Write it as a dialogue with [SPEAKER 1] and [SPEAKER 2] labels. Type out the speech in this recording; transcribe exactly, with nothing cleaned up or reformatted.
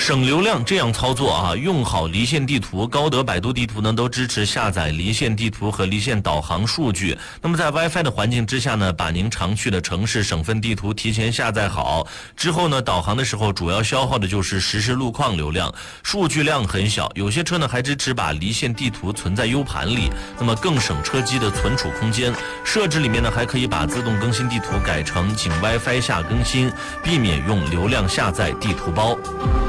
[SPEAKER 1] 省流量这样操作啊，用好离线地图，高德、百度地图呢都支持下载离线地图和离线导航数据。那么在 WiFi 的环境之下呢，把您常去的城市、省份地图提前下载好，之后呢导航的时候主要消耗的就是实时路况流量，数据量很小。有些车呢还支持把离线地图存在 U 盘里，那么更省车机的存储空间。设置里面呢还可以把自动更新地图改成仅 WiFi 下更新，避免用流量下载地图包。